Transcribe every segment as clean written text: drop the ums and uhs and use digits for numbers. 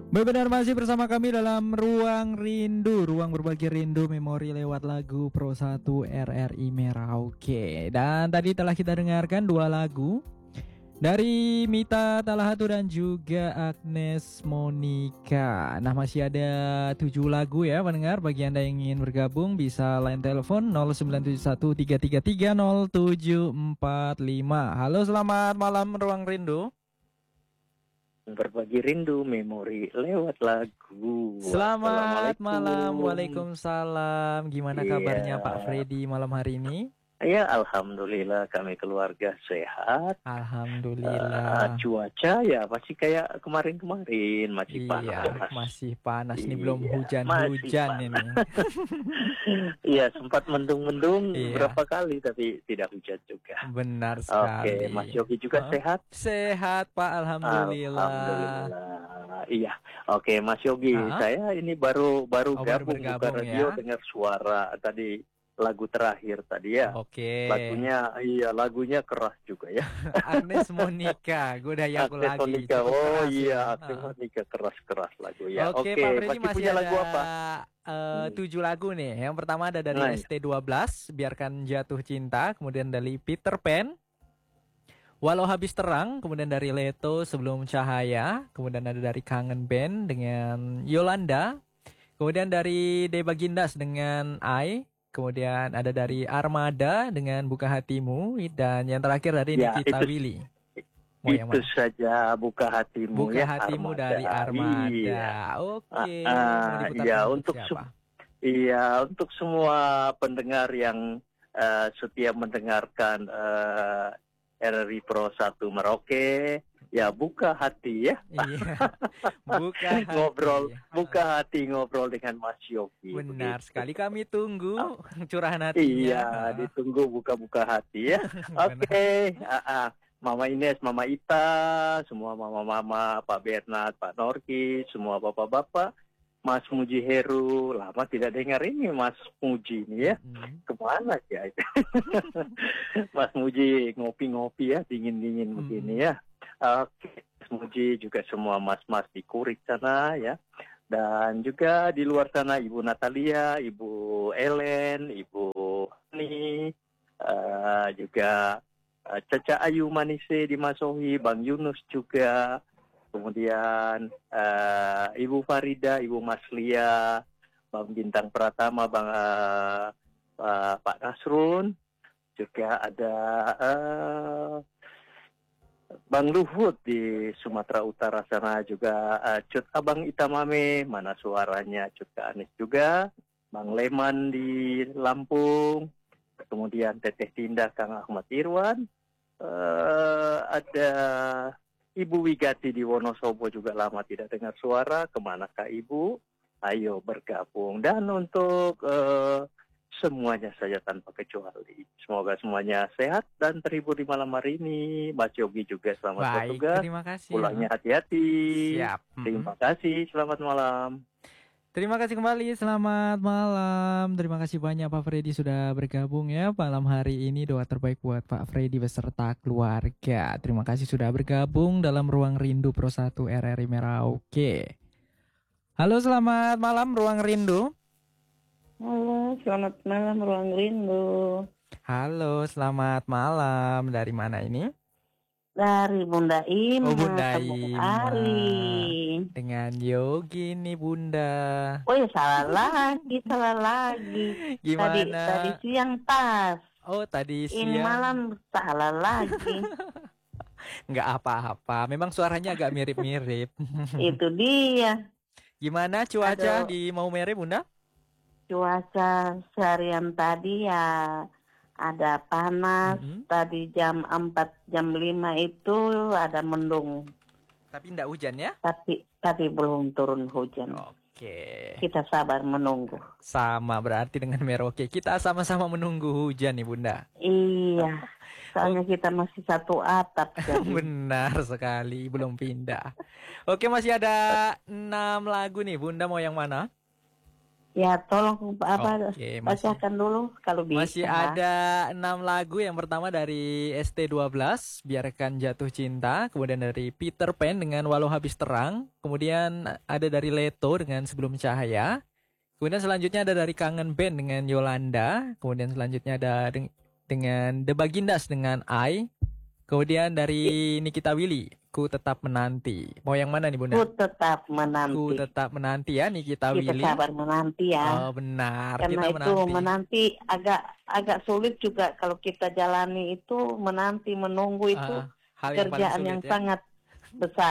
Benar masih bersama kami dalam Ruang Rindu, ruang berbagi rindu memori lewat lagu Pro 1 RRI Merauke. Dan tadi telah kita dengarkan dua lagu dari Mita Talahatu dan juga Agnes Monica. Nah, masih ada 7 lagu ya pendengar. Bagi Anda yang ingin bergabung bisa line telepon 097133300745. Halo, selamat malam Ruang Rindu. Berbagi rindu memori lewat lagu. Selamat malam, Assalamualaikum. waalaikumsalam. Gimana kabarnya Pak Iya, Freddy malam hari ini? ya alhamdulillah kami keluarga sehat. Alhamdulillah. Cuaca ya masih kayak kemarin-kemarin, masih Iya, panas. masih panas nih, belum Iya, masih hujan-hujan ini. panas. Iya, sempat mendung-mendung Iya, berapa kali tapi tidak hujan juga. benar Oke, sekali. Mas Yogi juga Hah? sehat? Sehat Pak, alhamdulillah. Alhamdulillah. Iya. Oke, Mas Yogi, Hah? saya ini baru Oh, baru gabung buka bergabung radio ya? dengar suara tadi lagu terakhir tadi ya. Oke. Lagunya keras juga ya. Agnes Monica, godayaku Agnes lagi. Monica. Cukup Oh keras ini. iya, Agnes Monica keras-keras lagu ya. Oke, Oke, Pak Freddy masih masih punya ada lagu apa? 7 lagu nih. Yang pertama ada dari Nah, ST12, Biarkan Jatuh Cinta. Kemudian dari Peter Pan, Walau Habis Terang. Kemudian dari Leto, Sebelum Cahaya. Kemudian ada dari Kangen Band dengan Yolanda. Kemudian dari De Bagindas dengan I. Kemudian ada dari Armada dengan Buka Hatimu. Dan yang terakhir dari ya Nikita Willy. Mau yang itu mana? saja buka hatimu Buka ya, Hatimu Armada. dari Armada. Iya. Oke, mau diputarkan Ya untuk untuk siapa? Iya, untuk semua pendengar yang setia mendengarkan RRI Pro 1 Merauke, ya buka hati ya. Iya, buka hati. Buka hati ngobrol dengan Mas Yogi. Benar Begitu. sekali, kami tunggu curahan hatinya. Iya, ditunggu buka-buka hati ya. Oke, Mama Ines, Mama Ita, semua mama-mama, Pak Bernard, Pak Norki, semua bapak-bapak. Mas Muji Heru, lama tidak dengar ini Mas Muji ini ya. Kemana ya? Mas Muji ngopi-ngopi ya, dingin-dingin begini ya. Oke, Mas Muji juga semua mas-mas di Kurik sana ya. Dan juga di luar sana Ibu Natalia, Ibu Ellen, Ibu Hani, juga Caca Ayu Manise di Masohi, Bang Yunus juga. Kemudian Ibu Farida, Ibu Maslia, Bang Bintang Pratama, Pak Nasrun, juga ada Bang Luhut di Sumatera Utara sana juga, Cut Abang Itamame, mana suaranya Cut Anis juga, Bang Leman di Lampung, kemudian Teteh Tinda, Kang Ahmad Irwan, ada Ibu Wigati di Wonosobo juga lama tidak dengar suara. Kemanakah Ibu? Ayo bergabung. Dan untuk semuanya saja tanpa kecuali. Semoga semuanya sehat dan terhibur di malam hari ini. Mas Yogi juga selamat bertugas. Terima kasih. Pulangnya hati-hati. Siap. Terima kasih. Selamat malam. Terima kasih kembali, selamat malam. Terima kasih banyak Pak Freddy sudah bergabung ya malam hari ini. Doa terbaik buat Pak Freddy beserta keluarga. Terima kasih sudah bergabung dalam Ruang Rindu Pro 1 RRI Merauke. Halo, selamat malam Ruang Rindu. Halo, selamat malam Ruang Rindu. Halo, selamat malam. Dari mana ini? Dari Bunda Ima. Oh, Bunda Ima. Ari. Dengan Yogi nih Bunda. Oh ya, salah lagi. Gimana? Tadi siang pas. Oh, tadi siang. Ini malam salah lagi. Nggak apa-apa. Memang suaranya agak mirip-mirip. Itu dia. Gimana cuaca di Maumere, Bunda? Cuaca seharian tadi ya ada panas. Tadi jam 4, jam 5 itu ada mendung. Tapi enggak hujan ya? Tapi belum turun hujan. Oke. Kita sabar menunggu. Sama berarti dengan Merauke. Kita sama-sama menunggu hujan nih, Bunda. Iya. Soalnya kita masih satu atap. Benar sekali, belum pindah. Oke, masih ada 6 lagu nih. Bunda mau yang mana? Ya, tolong Oke, bacakan dulu kalau masih bisa. ada 6 lagu. Yang pertama dari ST12, Biarkan Jatuh Cinta. Kemudian dari Peter Pan dengan Walau Habis Terang. Kemudian ada dari Leto dengan Sebelum Cahaya. Kemudian selanjutnya ada dari Kangen Band dengan Yolanda. Kemudian selanjutnya ada dengan The Bagindas dengan I. Kemudian dari Nikita Willy, Ku Tetap Menanti. Mau yang mana nih Bunda? Ku tetap Ku menanti. Tetap Menanti ya, Nikita Kita Willy. sabar menanti ya. Oh benar, Karena kita itu menanti. menanti agak sulit juga kalau kita jalani itu menanti menunggu itu Hal yang paling kerjaan sulit yang ya. sangat besar.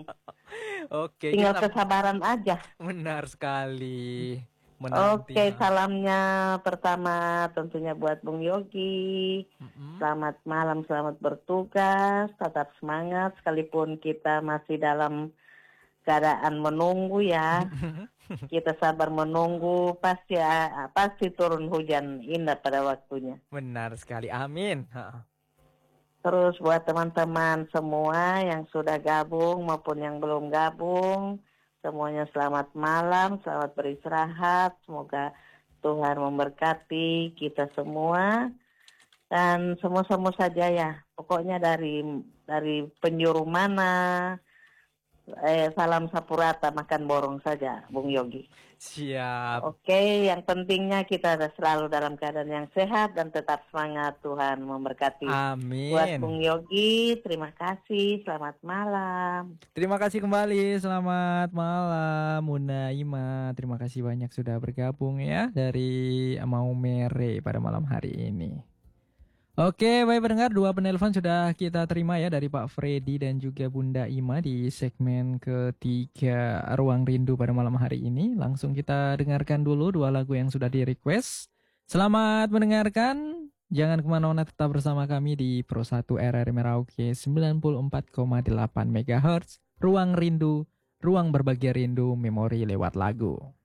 Oke, Tinggal kita kesabaran aja. benar sekali. Menanti. Oke, salamnya pertama tentunya buat Bung Yogi. Mm-mm. Selamat malam, selamat bertugas, tetap semangat sekalipun kita masih dalam keadaan menunggu ya. Kita sabar menunggu, pasti turun hujan indah pada waktunya. Benar sekali, amin. Terus buat teman-teman semua yang sudah gabung maupun yang belum gabung, semuanya selamat malam, selamat beristirahat. Semoga Tuhan memberkati kita semua dan semua saja ya. Pokoknya dari penjuru mana, salam sapurata makan borong saja, Bung Yogi. Siap. Oke, yang pentingnya kita selalu dalam keadaan yang sehat dan tetap semangat. Tuhan memberkati. Amin. Buat Bung Yogi, terima kasih. Selamat malam. Terima kasih kembali. Selamat malam, Bunda Ima. Terima kasih banyak sudah bergabung ya dari Maumere pada malam hari ini. Oke, baik pendengar, 2 penelpon sudah kita terima ya dari Pak Freddy dan juga Bunda Ima di segmen ketiga Ruang Rindu pada malam hari ini. Langsung kita dengarkan dulu 2 lagu yang sudah di-request. Selamat mendengarkan. Jangan kemana-mana, tetap bersama kami di Pro 1 RRI Merauke 94,8 MHz. Ruang Rindu, ruang berbagi rindu, memori lewat lagu.